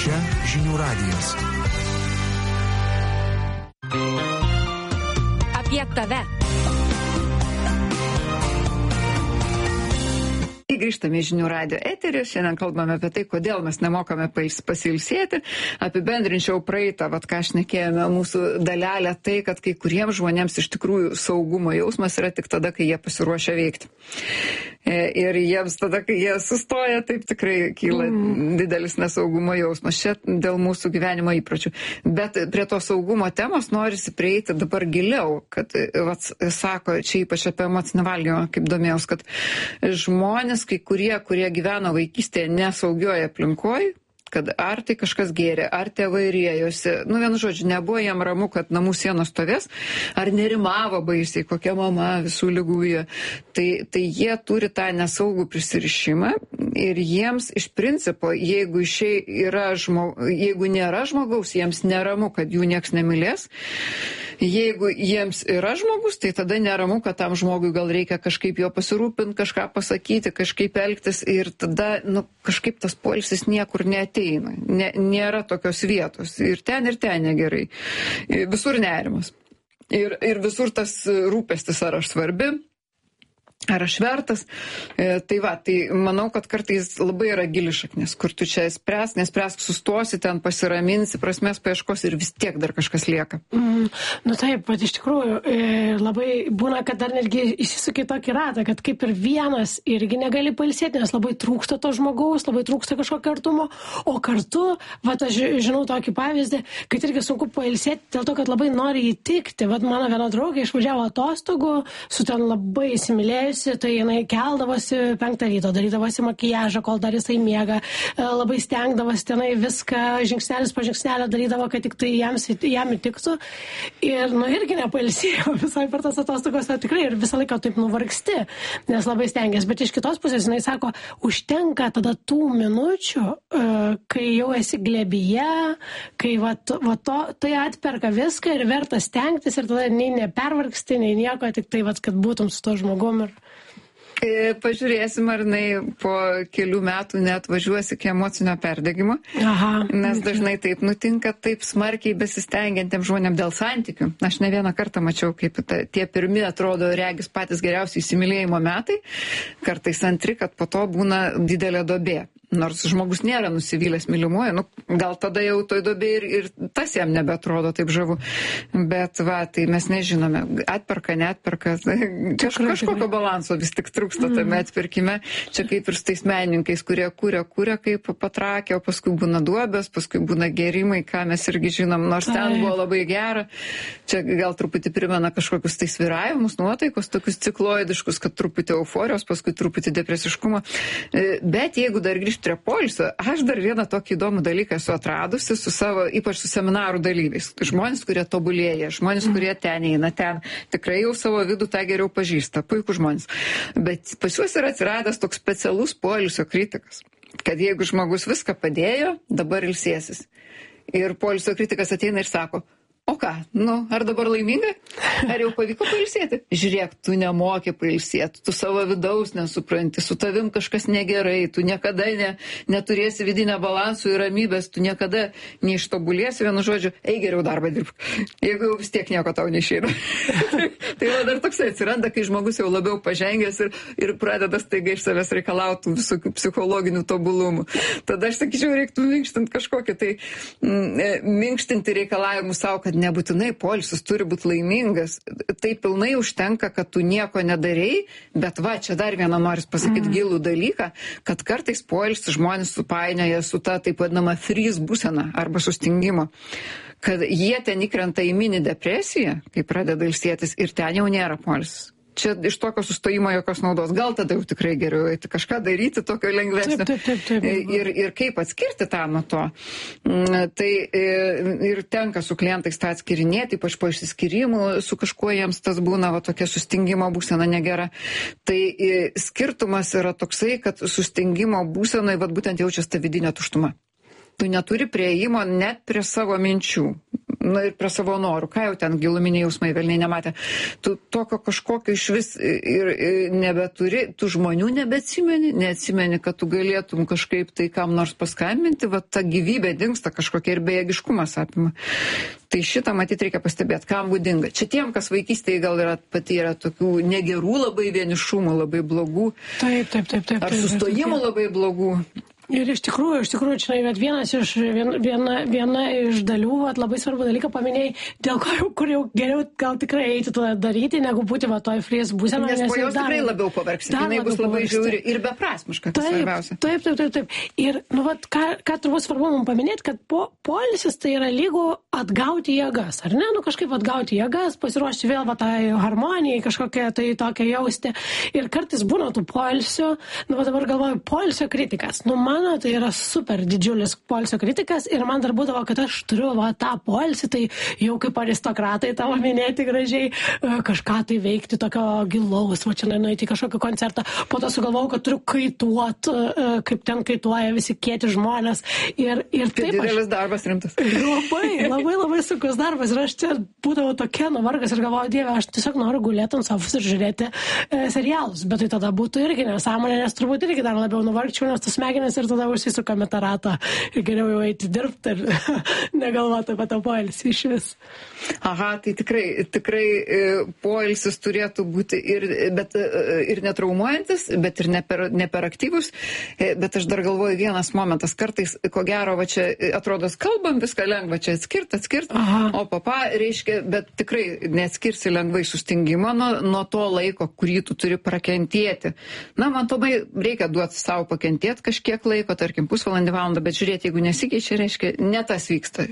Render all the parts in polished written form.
Čia žinių radijas. Apie tave. Grįžtame į žinių radijo eterį. Šiandien kalbame apie tai, kodėl mes nemokame pasilsėti. Apibendrinčiau praeitą, ką šnekėjome mūsų dalelę, tai, kad kai kuriems žmonėms iš tikrųjų saugumo jausmas yra tik tada, kai jie pasiruošia veikti. Ir jiems tada, kai jie sustoja, taip tikrai kyla didelis nesaugumo jausmas. Čia dėl mūsų gyvenimo įpročių. Bet prie to saugumo temos norisi prieiti dabar giliau, kad, sako, čia ypač apie emocinį valgymą, kaip domėjaus, kad žmonės, kai kurie gyveno vaikystėje nesaugioje aplinkoje, kad ar tai kažkas gėrė, ar tėvai riejosi, vienu žodžiu, nebuvo jam ramu, kad namų sienos stovės, ar nerimavo baisiai, kokia mama visų lygų jie. Tai jie turi tą nesaugų prisirišimą ir jiems iš principo, jeigu nėra žmogaus, jiems neramu, kad jų nieks nemylės. Jeigu jiems yra žmogus, tai tada neramu, kad tam žmogui gal reikia kažkaip jo pasirūpinti, kažką pasakyti, kažkaip elgtis ir tada kažkaip tas poilsis niekur neateina. Nėra tokios vietos. Ir ten negerai. Visur nerimas. Ir visur tas rūpestis, ar aš svarbi, ar aš vertas. Tai manau, kad kartais labai yra gili šaknis, kur tu čia nespręsk, sustosi, ten pasiraminsi, prasmės paieškos ir vis tiek dar kažkas lieka. Taip, bet iš tikrųjų labai būna, kad dar netgi įsisuki tokį ratą, kad kaip ir vienas irgi negali pailsėti, nes labai trūksta to žmogaus, labai trūksta kažkokio artumo, o kartu, aš žinau tokį pavyzdį, kad irgi sunku pailsėti dėl to, kad labai nori įtikti. Mano viena draugė išvažiavo atostogų, su ten labai įsimylėjusi, tai jinai keldavosi 5 ryto, darydavosi makijažą, kol dar jisai miega, labai stengdavosi tenai viską žingsnelis po žingsnelio darydavo, kad tik tai jam įtiktų. Ir irgi nepailsėjo visai per tas atostogos, tikrai ir visą laiką taip nuvargsti, nes labai stengiasi. Bet iš kitos pusės jinai sako, užtenka tada tų minučių, kai jau esi glėbyje, kai tai atperka viską ir verta stengtis ir tada nei nepervargsti, nei nieko, tik tai, kad būtum su to žmogum ir... Pažiūrėsim, ar jinai po kelių metų net važiuos iki emocinio perdegimo, nes dažnai taip nutinka, taip smarkiai besistengiantiems žmonėms dėl santykių. Aš ne vieną kartą mačiau, kaip tie pirmi atrodo regis patys geriausiai įsimylėjimo metai, kartais antri, kad po to būna didelė duobė. Nors žmogus nėra nusivylęs mylimuoju, gal tada jau toj duobė ir tas jam nebeatrodo taip žavu. Bet tai mes nežinome, atperka, neatperka. Kažkokio balanso vis tik trūksta tame atperkime. Čia kaip ir su tais menininkais, kurie kūrė kaip patrakė, o paskui būna duobės, paskui būna gerimai, ką mes irgi žinom, nors ten buvo labai gera. Čia gal truputį primena kažkokius tai sviravimus, nuotaikos, tokius cikloidiškus, kad truputį euforijos, paskui truputį depresiškumo. Bet jeigu dar grįžti prie poilsio, aš dar vieną tokį įdomų dalyką esu atradusi ypač su seminarų dalyviais. Žmonės, kurie tobulėja, žmonės, kurie ten eina, ten tikrai jau savo vidų tą geriau pažįsta, puikų žmonės. Bet pas juos yra atsiradęs toks specialus poilsio kritikas, kad jeigu žmogus viską padėjo, dabar ilsėsis. Ir poilsio kritikas ateina ir sako, o ką, ar dabar laiminga? Ar jau pavyko pailsėti? Žiūrėk, tu nemoki pailsėti, tu savo vidaus nesupranti, su tavim kažkas negerai, tu niekada neturėsi vidinio balansų ir ramybės, tu niekada neištobulėsi, vienu žodžiu, geriau darbą dirbk, jeigu jau vis tiek nieko tau neišeina. Tai dar toksai atsiranda, kai žmogus jau labiau pažengęs ir pradeda staiga iš savęs reikalauti visokių psichologinių tobulumų. Tada aš sakyčiau, reiktų minkštinti kažkokį minkštinti reikalavimus savo, kad nebūtinai poilsis turi būti laimingas. Tai pilnai užtenka, kad tu nieko nedarei, bet čia dar vieną noris pasakyti gilų dalyką, kad kartais poilsis žmonės supainioja su ta taip vadinama freeze būsena arba sustingimo. Kad jie ten įkrenta į mini depresiją, kai pradeda ilsėtis ir ten jau nėra poilsis. Čia iš tokio sustojimo jokios naudos. Gal tada jau tikrai geriau eiti kažką daryti tokio lengvesnio. Taip. Ir kaip atskirti tą nuo to. Tai ir tenka su klientais tą atskirinėti, ypač po išsiskyrimų su kažkuo jiems tas būna tokia sustingimo būsena negera. Tai skirtumas yra toksai, kad sustingimo būsenoje būtent jaučiasi ta vidinė tuštuma. Tu neturi prieimo net prie savo minčių. Na ir prie savo norų, ką jau ten giluminiai jausmai velniai nematė. Tu tokio kažkokio iš vis ir nebeturi, tu žmonių neatsimeni, kad tu galėtum kažkaip tai kam nors paskambinti, va ta gyvybė dingsta kažkokia ir bejėgiškumas apima. Tai šitą matyt reikia pastebėti, kam būdinga. Čia tiem, kas vaikystėje gal yra patyrę tokių negerų labai vienišumų, labai blogų. Taip. Ar sustojimų labai blogų. Ir iš tikrųjų, čia viena iš dalių, labai svarbu dalyką paminėjai, dėl kur jau geriau gal tikrai eiti to daryti, negu būti toj freeze būsenoje. Nes po jos tikrai labiau pavargsi, jinai bus labai žiauri ir beprasmiška, kas svarbiausia. Taip. Ir, ką turbūt svarbu mums paminėti, kad poilsis tai yra lygu atgauti jėgas, ar ne? Kažkaip atgauti jėgas, pasiruošti vėl tai harmonijai, kažkokią tai tokią jausti. Ir kartais būna tų poilsių, dabar galvoju, poilsio kritikas. Mano tai yra super didžiulis poilsio kritikas ir man dar būdavo, kad aš turiu tą poilsį, tai jau kaip aristokratai tavo minėti gražiai, kažką tai veikti tokio gilaus, čia nueiti į kažkokį koncertą, po to sugalvojau, kad turiu kaituot, kaip ten kaituoja visi kieti žmonės. Ir taip didelis darbas rimtas. Labai sunkus darbas ir aš čia būdavau tokia nuvargas ir galvoju, Dieve, aš tiesiog noriu gulėti ant sofos ir žiūrėti serialus, bet tai tada būtų irgi nesąmonė, nes turbūt irgi dar labiau nuvargčiau, nes tas smegenis ir tada užsisukame tą ratą ir geriau jau eiti dirbti ir negalvoti apie tą poilsį iš vis. Aha, tai tikrai poilsis turėtų būti ir netraumuojantis, bet ir neperaktyvus, bet aš dar galvoju vienas momentas, kartais, ko gero, va čia atrodo, kalbam viską lengva, čia atskirt, o reiškia, bet tikrai neatskirsi lengvai sustingimo nuo to laiko, kurį tu turi prakentėti. Man tomai reikia duoti savo pakentėti kažkiek laiko, tarkim, pusvalandį, valandą, bet žiūrėti, jeigu nesikeičia, reiškia, ne tas vyksta,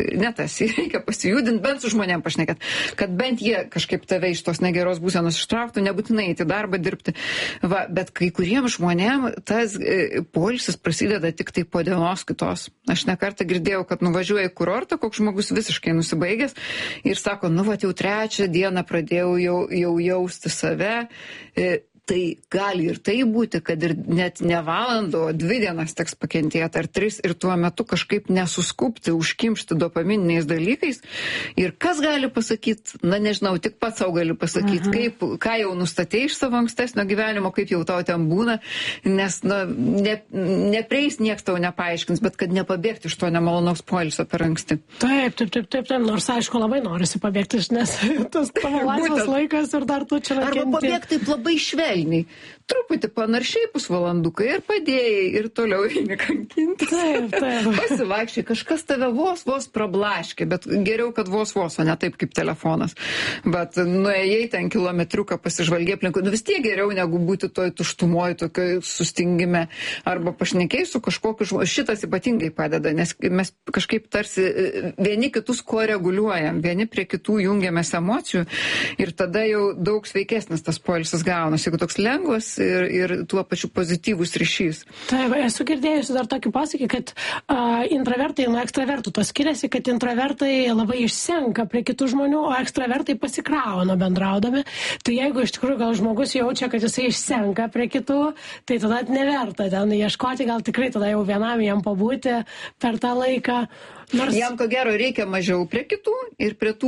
reikia pasijudinti, bent su žmonėm pašnekėt, kad bent jie kažkaip tave iš tos negeros būsenos ištrauktų, nebūtinai eiti darbą dirbti. Bet kai kuriems žmonėm tas poilsis prasideda tik tai po dienos kitos. Aš nekartą girdėjau, kad nuvažiuoja į kurortą, koks žmogus visiškai nusibaigęs ir sako, jau trečią dieną pradėjau jau jausti save. Tai gali ir tai būti, kad ir net ne valandą, o 2 dienas teks pakentėti ar 3 ir tuo metu kažkaip nesuskupti, užkimšti dopamininiais dalykais. Ir kas gali pasakyti, nežinau, tik pats savo gali pasakyti, ką jau nustatei iš savo ankstesnio gyvenimo, kaip jau tau ten būna, nes neprieis nieks tau nepaaiškins, bet kad nepabėgti iš to nemalonaus poilsio per anksti. Taip, nors aišku labai norisi pabėgti, nes tas tavo laisvas laikas ir dar tu čia rakenti. Arba pabėgti taip labai švelniai. Truputį panaršiai pusvalandukai ir padėjai ir toliau eini kankinti. Taip. Pasivaikščiai, kažkas tave vos prablaškė, bet geriau, kad vos, o ne taip kaip telefonas. Bet nuėjai ten kilometriuką, pasižvalgiai aplinkui, vis tiek geriau negu būti toj tuštumoj, tokioj sustingime. Arba pašnekėjai su kažkokiu žmonių. Šitas ypatingai padeda, nes mes kažkaip tarsi vieni kitus koreguliuojam, vieni prie kitų jungiamės emocijų ir tada jau daug sveikesnis tas poilsis gaunasi, jeigu toks lengvas ir tuo pačiu pozityvus ryšys. Taip, esu girdėjusi dar tokį pasakį, kad intravertai nuo ekstravertų to skiriasi, kad intravertai labai išsenka prie kitų žmonių, o ekstravertai pasikrauna bendraudami. Tai jeigu iš tikrųjų gal žmogus jaučia, kad jisai išsenka prie kitų, tai tada neverta ten ieškoti, gal tikrai tada jau vienam jam pabūti per tą laiką. Jam ko gero reikia mažiau prie kitų ir prie tų